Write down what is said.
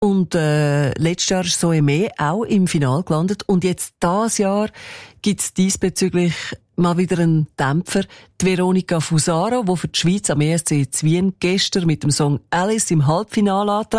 Und letztes Jahr ist Soeme auch im Finale gelandet. Und jetzt dieses Jahr gibt's diesbezüglich mal wieder einen Dämpfer. Die Veronika Fusaro, die für die Schweiz am ESC Wien gestern mit dem Song Alice im Halbfinale antritt.